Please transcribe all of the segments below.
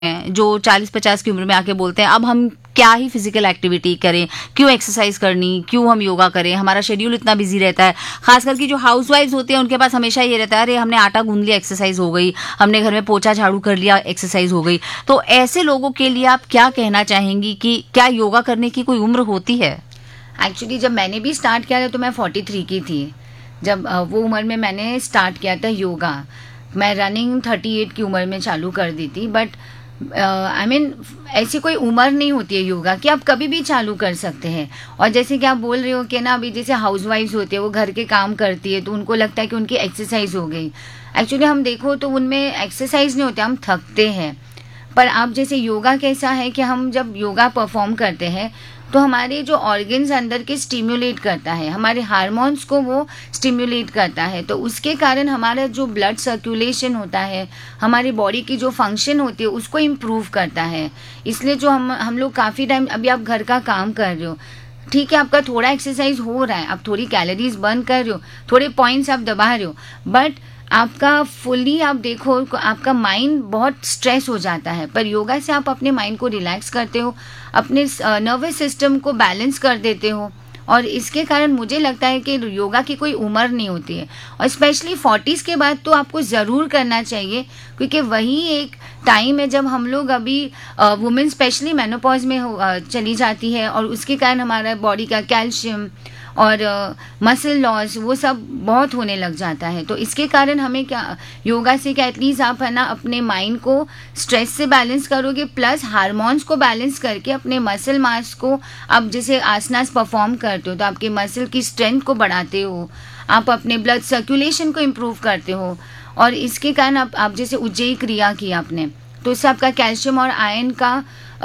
हैं जो 40-50 की उम्र में आके बोलते हैं अब हम क्या ही फिजिकल एक्टिविटी करें, क्यों एक्सरसाइज करनी, क्यों हम योगा करें, हमारा शेड्यूल इतना बिजी रहता है। खास करके जो हाउसवाइफ्स होती हैं उनके पास हमेशा ये रहता है अरे हमने आटा गूंद लिया एक्सरसाइज हो गई, हमने घर में पोछा झाड़ू कर लिया एक्सरसाइज हो गई। तो ऐसे लोगों के लिए आप क्या कहना चाहेंगी कि क्या योगा करने की कोई उम्र होती है? एक्चुअली जब मैंने भी स्टार्ट किया था तो मैं 43 की थी। जब वो उम्र में मैंने स्टार्ट किया था योगा, मैं रनिंग 38 की उम्र में चालू कर दी थी। बट आई मीन ऐसी कोई उम्र नहीं होती है योगा की, आप कभी भी चालू कर सकते हैं। और जैसे कि आप बोल रहे हो कि ना अभी जैसे हाउसवाइफ्स होती है वो घर के काम करती है तो उनको लगता है कि उनकी एक्सरसाइज हो गई। एक्चुअली हम देखो तो उनमें एक्सरसाइज नहीं होती, हम थकते हैं। पर आप जैसे योगा कैसा है कि हम जब योगा परफॉर्म करते हैं तो हमारे जो ऑर्गन्स अंदर के स्टिम्युलेट करता है, हमारे हार्मोन्स को वो स्टिम्युलेट करता है, तो उसके कारण हमारा जो ब्लड सर्कुलेशन होता है, हमारी बॉडी की जो फंक्शन होती है उसको इम्प्रूव करता है। इसलिए जो हम लोग काफ़ी टाइम, अभी आप घर का काम कर रहे हो, ठीक है आपका थोड़ा एक्सरसाइज हो रहा है, आप थोड़ी कैलोरीज बर्न कर रहे हो, थोड़े पॉइंट्स आप दबा रहे हो, बट आपका फुली आप देखो आपका माइंड बहुत स्ट्रेस हो जाता है। पर योगा से आप अपने माइंड को रिलैक्स करते हो, अपने नर्वस सिस्टम को बैलेंस कर देते हो। और इसके कारण मुझे लगता है कि योगा की कोई उम्र नहीं होती है। और स्पेशली 40s के बाद तो आपको ज़रूर करना चाहिए, क्योंकि वही एक टाइम है जब हम लोग अभी वुमेन स्पेशली मेनोपॉज में चली जाती है और उसके कारण हमारा बॉडी का कैल्शियम और मसल लॉस वो सब बहुत होने लग जाता है। तो इसके कारण हमें क्या योगा से क्या एटलीस्ट आप है ना अपने माइंड को स्ट्रेस से बैलेंस करोगे, प्लस हार्मोन्स को बैलेंस करके अपने मसल मास को आप जैसे आसनास परफॉर्म करते हो तो आपके मसल की स्ट्रेंथ को बढ़ाते हो, आप अपने ब्लड सर्कुलेशन को इम्प्रूव करते हो। और इसके कारण आप जैसे उज्जयी क्रिया की आपने, तो इससे आपका कैल्शियम और आयरन का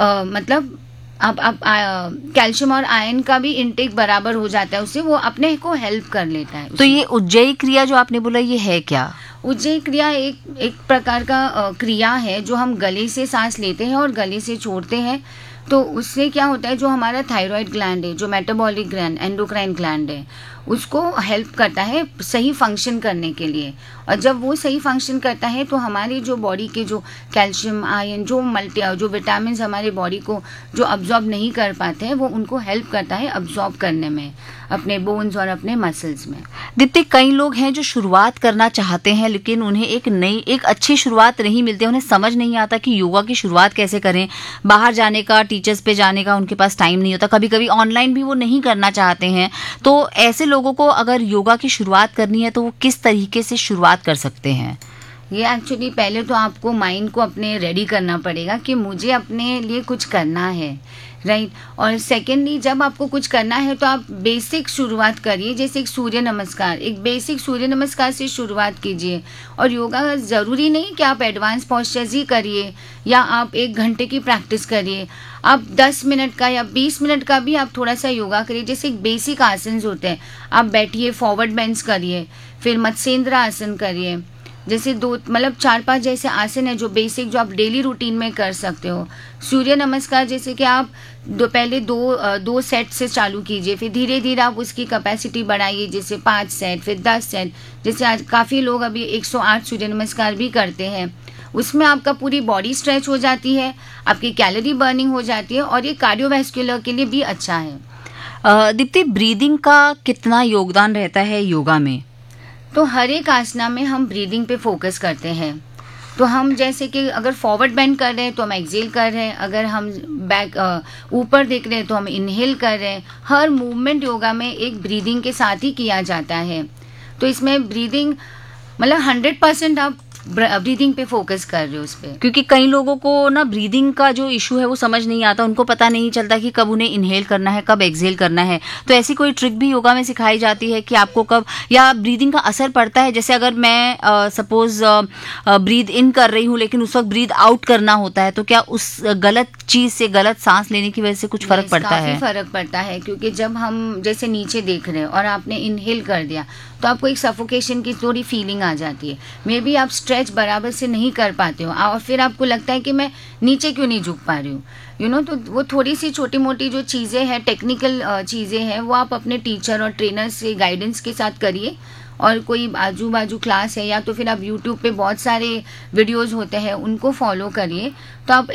मतलब आप कैल्शियम और आयरन का भी इनटेक बराबर हो जाता है, उससे वो अपने को हेल्प कर लेता है। तो ये उज्जयी क्रिया जो आपने बोला ये है क्या? उज्जयी क्रिया एक प्रकार का क्रिया है जो हम गले से सांस लेते हैं और गले से छोड़ते हैं। तो उससे क्या होता है, जो हमारा थायराइड ग्लैंड है, जो मेटाबॉलिक ग्लैंड, एंडोक्राइन ग्लैंड है, उसको हेल्प करता है सही फंक्शन करने के लिए। और जब वो सही फंक्शन करता है तो हमारी जो बॉडी के जो कैल्शियम आयरन जो विटामिन हमारे बॉडी को जो अब्जॉर्ब नहीं कर पाते हैं वो उनको हेल्प करता है अब्जॉर्ब करने में अपने बोन्स और अपने मसल्स में। दीप्ति, कई लोग हैं जो शुरुआत करना चाहते हैं लेकिन उन्हें एक अच्छी शुरुआत नहीं मिलती, उन्हें समझ नहीं आता कि योगा की शुरुआत कैसे करें। बाहर जाने का, टीचर्स पे जाने का उनके पास टाइम नहीं होता, कभी कभी ऑनलाइन भी वो नहीं करना चाहते हैं। तो ऐसे लोगों को अगर योगा की शुरुआत करनी है तो वो किस तरीके से शुरुआत कर सकते हैं? ये एक्चुअली पहले तो आपको माइंड को अपने रेडी करना पड़ेगा कि मुझे अपने लिए कुछ करना है, राइट। और सेकेंडली जब आपको कुछ करना है तो आप बेसिक शुरुआत करिए, जैसे एक सूर्य नमस्कार, एक बेसिक सूर्य नमस्कार से शुरुआत कीजिए। और योगा ज़रूरी नहीं कि आप एडवांस पोस्चर्स ही करिए या आप 1 घंटे की प्रैक्टिस करिए, आप 10 मिनट का या 20 मिनट का भी आप थोड़ा सा योगा करिए। जैसे एक बेसिक आसन होते हैं, आप बैठिए, फॉरवर्ड बेंच करिए, फिर मत्स्येंद्र आसन करिए, जैसे 4-5 जैसे आसन है जो बेसिक जो आप डेली रूटीन में कर सकते हो। सूर्य नमस्कार जैसे कि आप पहले दो सेट से चालू कीजिए, फिर धीरे धीरे आप उसकी कैपेसिटी बढ़ाइए, जैसे 5 सेट, फिर 10 सेट। जैसे आज काफ़ी लोग अभी 108 सूर्य नमस्कार भी करते हैं, उसमें आपका पूरी बॉडी स्ट्रेच हो जाती है, आपकी कैलोरी बर्निंग हो जाती है और ये कार्डियोवैस्कुलर के लिए भी अच्छा है। दीप्ति, ब्रीदिंग का कितना योगदान रहता है योगा में? तो हर एक आसना में हम ब्रीदिंग पे फोकस करते हैं। तो हम जैसे कि अगर फॉरवर्ड बेंड कर रहे हैं तो हम एक्सेल कर रहे हैं, अगर हम बैक ऊपर देख रहे हैं तो हम इनहेल कर रहे हैं। हर मूवमेंट योगा में एक ब्रीदिंग के साथ ही किया जाता है। तो इसमें ब्रीदिंग 100% आप ब्रीदिंग पे फोकस कर रहे हो उस पे। क्योंकि कई लोगों को ना ब्रीदिंग का जो इशू है वो समझ नहीं आता, उनको पता नहीं चलता कि कब उन्हें इनहेल करना है, कब एक्सहेल करना है। तो ऐसी कोई ट्रिक भी योगा में सिखाई जाती है कि आपको कब, या ब्रीदिंग का असर पड़ता है? जैसे अगर मैं सपोज ब्रीद इन कर रही हूँ लेकिन उस वक्त ब्रीद आउट करना होता है, तो क्या उस गलत चीज से, गलत सांस लेने की वजह से कुछ फर्क पड़ता है? काफी फर्क पड़ता है, क्योंकि जब हम जैसे नीचे देख रहे हैं और आपने इनहेल कर दिया तो आपको एक सफोकेशन की थोड़ी फीलिंग आ जाती है, मे बी आप स्ट्रेच बराबर से नहीं कर पाते हो और फिर आपको लगता है कि मैं नीचे क्यों नहीं झुक पा रही हूँ, तो वो थोड़ी सी छोटी मोटी जो चीज़ें हैं, टेक्निकल चीज़ें हैं, वो आप अपने टीचर और ट्रेनर से गाइडेंस के साथ करिए और कोई आजू बाजू क्लास है, या तो फिर आप यूट्यूब पे बहुत सारे वीडियोस होते हैं उनको फॉलो करिए, तो आप